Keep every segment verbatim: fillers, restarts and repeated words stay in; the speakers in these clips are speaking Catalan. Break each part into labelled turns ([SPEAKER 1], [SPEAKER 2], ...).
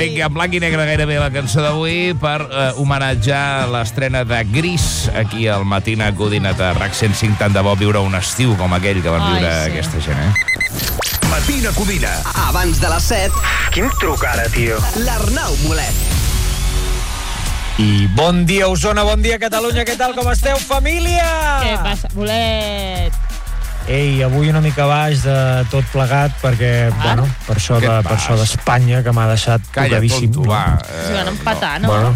[SPEAKER 1] Vinga, en blanc i negre gairebé la cançó d'avui per uh, homenatjar l'estrena de Gris aquí al Matina Codina't a RAC cent cinc. Tant de bo viure un estiu com aquell que van viure Ai, sí. aquesta gent, eh?
[SPEAKER 2] Matina Codina.
[SPEAKER 3] Abans de les set.
[SPEAKER 2] Qui em truca ara, tio?
[SPEAKER 3] L'Arnau Molet.
[SPEAKER 4] I bon dia, Osona, bon dia, Catalunya. Què tal, com esteu, família?
[SPEAKER 5] Què passa, Molet?
[SPEAKER 4] Ei, avui una mica baix de tot plegat, perquè, ah? bueno, per això, de, per això d'Espanya, que m'ha deixat
[SPEAKER 1] Calla,
[SPEAKER 4] tocadíssim.
[SPEAKER 1] Calla, tonto, va.
[SPEAKER 5] Eh, si van empatar, no?
[SPEAKER 4] Bueno,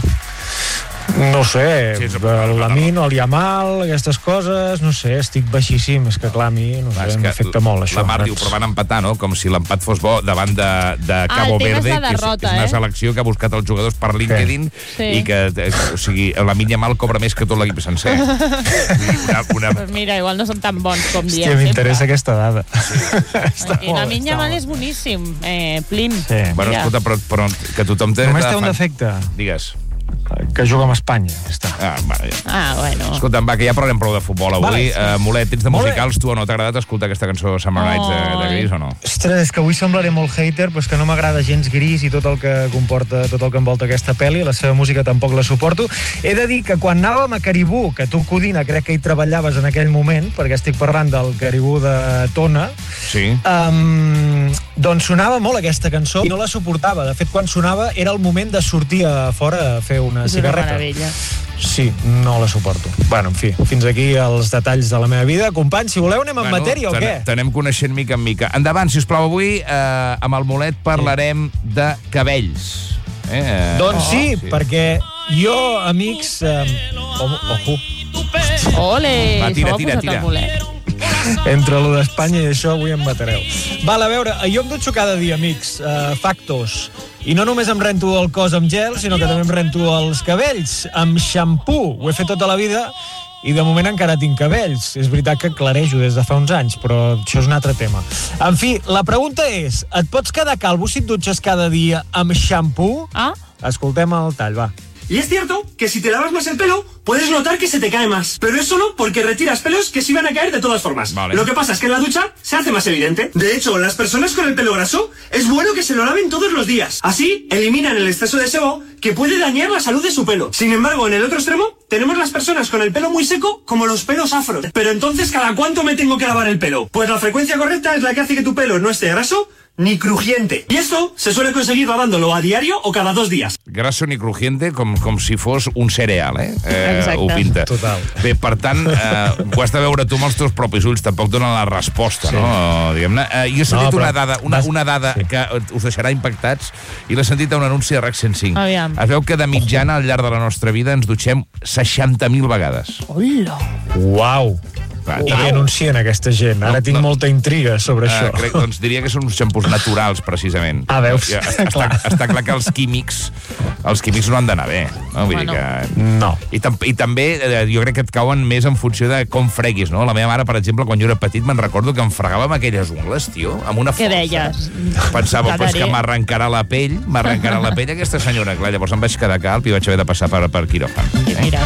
[SPEAKER 4] no sé,
[SPEAKER 1] sí,
[SPEAKER 4] el Lamin, el Yamal, aquestes coses, no sé, estic baixíssim, és que clar, a mi, no sé, m'afecta molt, això.
[SPEAKER 1] La Mar diu, però van empatar, no? Com si l'empat fos bo davant de, de Cabo
[SPEAKER 5] ah,
[SPEAKER 1] Verde,
[SPEAKER 5] de derrota,
[SPEAKER 1] que és, és una
[SPEAKER 5] eh?
[SPEAKER 1] selecció que ha buscat els jugadors per LinkedIn sí. i que, o sigui, la Lamin Yamal cobra més que tot l'equip sencer. una, una...
[SPEAKER 5] Pues mira, igual no són tan bons com diem.
[SPEAKER 4] Hòstia, m'interessa aquesta dada.
[SPEAKER 5] Sí. I la Lamin Yamal és boníssim, eh, Plim.
[SPEAKER 1] Sí. Bueno, escolta, però, però que tothom té...
[SPEAKER 4] Només té un defecte.
[SPEAKER 1] Digues.
[SPEAKER 4] Que juga amb Espanya, ja està.
[SPEAKER 1] Ah, bueno, ja.
[SPEAKER 5] Ah, bueno.
[SPEAKER 1] Escolta'm, va, que ja parlem prou de futbol avui.
[SPEAKER 4] Vale, sí.
[SPEAKER 1] uh, Molet, ets de musicals, tu o no? T'ha agradat escoltar aquesta cançó Summer Nights de, de Gris o no?
[SPEAKER 4] Ostres, és que avui semblaré molt hater, però és que no m'agrada gens Gris i tot el que comporta, tot el que envolta aquesta pel·li, la seva música tampoc la suporto. He de dir que quan anàvem a Caribú, que tu, Codina, crec que hi treballaves en aquell moment, perquè estic parlant del Caribú de Tona,
[SPEAKER 1] sí.
[SPEAKER 4] um, doncs sonava molt aquesta cançó i no la suportava. De fet, quan sonava era el moment de sortir a fora a fer una
[SPEAKER 5] és
[SPEAKER 4] cigarreta.
[SPEAKER 5] Una meravella.
[SPEAKER 4] Sí, no la suporto. Bueno, en fi, fins aquí els detalls de la meva vida. Companys, si voleu anem en bueno, matèria o què?
[SPEAKER 1] T'anem coneixent mica en mica. Endavant, sisplau, avui eh, amb el Molet parlarem sí. de cabells. Eh?
[SPEAKER 4] Doncs oh, sí, sí, perquè jo, amics... Eh, oh, ojo.
[SPEAKER 5] Ole,
[SPEAKER 1] va, tira, tira, tira.
[SPEAKER 4] Entre lo d'Espanya i això avui em matareu. Val, a veure, jo em dutxo cada dia, amics, uh, factos. I no només em rento el cos amb gel, sinó que també em rento els cabells amb xampú. Ho he fet tota la vida i de moment encara tinc cabells. És veritat que clarejo des de fa uns anys, però això és un altre tema. En fi, la pregunta és, et pots quedar calvo si et dutxes cada dia amb xampú?
[SPEAKER 5] Ah?
[SPEAKER 4] Escoltem el tall, va.
[SPEAKER 6] Y es cierto que si te lavas más el pelo, puedes notar que se te cae más. Pero eso no, porque retiras pelos que sí van a caer de todas formas.
[SPEAKER 1] Vale.
[SPEAKER 6] Lo que pasa es que en la ducha se hace más evidente. De hecho, las personas con el pelo graso, es bueno que se lo laven todos los días. Así, eliminan el exceso de sebo que puede dañar la salud de su pelo. Sin embargo, en el otro extremo, tenemos las personas con el pelo muy seco, como los pelos afros. Pero entonces, ¿cada cuánto me tengo que lavar el pelo? Pues la frecuencia correcta es la que hace que tu pelo no esté graso ni crujiente. Y esto se suele conseguir lavándolo a diario o cada dos días.
[SPEAKER 1] Grasso ni crujiente, com, com si fos un cereal, eh? eh
[SPEAKER 5] Exacte.
[SPEAKER 1] Ho pinta.
[SPEAKER 4] Total.
[SPEAKER 1] Bé, per tant, eh, ho has de veure tu amb els teus propis ulls, tampoc donen la resposta, sí. no? Diguem-ne. Eh, jo he sentit no, però... una dada, una, una dada sí. que us deixarà impactats i l'he sentit a un anunci de RAC cent cinc.
[SPEAKER 5] Aviam.
[SPEAKER 1] Es veu que de mitjana al llarg de la nostra vida ens dutxem seixanta mil vegades.
[SPEAKER 5] Hola!
[SPEAKER 4] Uau! I què anuncien aquesta gent? Ara no, tinc no. molta intriga sobre uh, això.
[SPEAKER 1] Crec, doncs diria que són uns xampús naturals, precisament.
[SPEAKER 4] Ah, veus?
[SPEAKER 1] Ja, està, clar. està clar que els químics els químics no han d'anar bé. No? Vull
[SPEAKER 5] bueno.
[SPEAKER 1] dir que...
[SPEAKER 4] No.
[SPEAKER 1] I, tam I també eh, jo crec que et cauen més en funció de com freguis, no? La meva mare, per exemple, quan jo era petit, me'n recordo que em fregava amb aquelles ungles, tio, amb una força.
[SPEAKER 5] Què deies?
[SPEAKER 1] Pensava, pues, que m'arrencarà la pell, m'arrencarà la pell aquesta senyora. Clar, llavors em vaig quedar calp i vaig haver de passar per, per quiròfan.
[SPEAKER 5] Eh? Mira.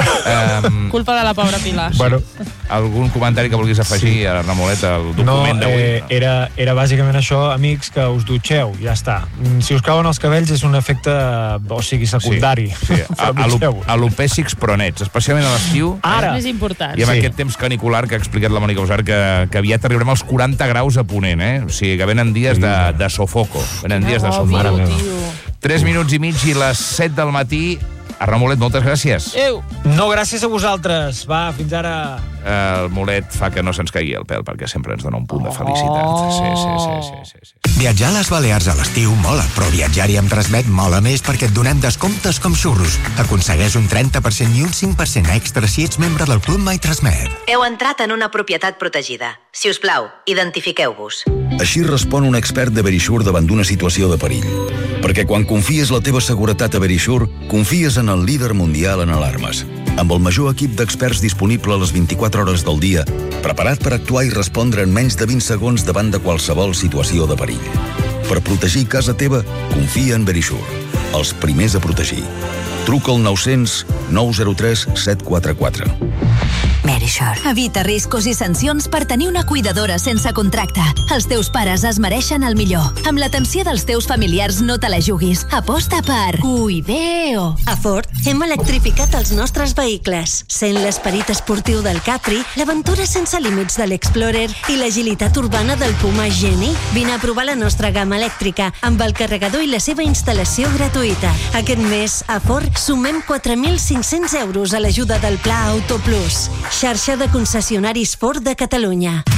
[SPEAKER 5] Um, Culpa de la pobra Pilar.
[SPEAKER 4] Bueno.
[SPEAKER 1] Algun comentari que vulguis afegir sí. a la Molet, al document
[SPEAKER 4] no,
[SPEAKER 1] d'avui?
[SPEAKER 4] Eh, no, era, era bàsicament això, amics, que us dutxeu, ja està. Si us cauen els cabells és un efecte, o sigui, secundari.
[SPEAKER 1] Sí, sí. Alopècics però nets, especialment a l'estiu.
[SPEAKER 5] Ara. És més important.
[SPEAKER 1] I amb
[SPEAKER 5] sí.
[SPEAKER 1] aquest temps canicular que ha explicat la Mònica Usar, que, que aviat arribarem als quaranta graus a Ponent, eh? O sigui, que venen dies de, de sofoco. Venen dies de sofoco. Tres minuts i mig i les set del matí. Arnau Molet, moltes gràcies.
[SPEAKER 5] Eu.
[SPEAKER 4] No, gràcies a vosaltres. Va, fins ara.
[SPEAKER 1] El Molet fa que no se'ns caigui el pèl, perquè sempre ens dona un punt de felicitat.
[SPEAKER 5] Oh.
[SPEAKER 1] Sí, sí, sí, sí, sí, sí.
[SPEAKER 2] Viatjar a les Balears a l'estiu mola, però viatjar-hi amb Transmet mola més perquè et donem descomptes com xurros. Aconsegueix un trenta per cent i un cinc per cent extra si ets membre del Club My Transmet.
[SPEAKER 7] Heu entrat en una propietat protegida. Si us plau, identifiqueu-vos.
[SPEAKER 8] Així respon un expert de Verisure davant d'una situació de perill. Perquè quan confies la teva seguretat a Verisure, confies en el líder mundial en alarmes. Amb el major equip d'experts disponible a les vint-i-quatre hores del dia, preparat per actuar i respondre en menys de vint segons davant de qualsevol situació de perill. Per protegir casa teva, confia en Verisure. Els primers a protegir. Truca al nou cents nou zero tres set quatre quatre.
[SPEAKER 9] Verisure. Evita riscos i sancions per tenir una cuidadora sense contracte. Els teus pares es mereixen el millor. Amb l'atenció dels teus familiars no te la juguis. Aposta per Cuideo.
[SPEAKER 10] A Ford hem electrificat els nostres vehicles, sent l'esperit esportiu del Capri, l'aventura sense límits de l'Explorer i l'agilitat urbana del Puma Geni. Vine a provar la nostra gamma elèctrica amb el carregador i la seva instal·lació gratuïta. Aquest mes, a Ford, sumem quatre mil cinc-cents euros a l'ajuda del Pla Auto Plus. Xarxa de concessionaris Ford de Catalunya.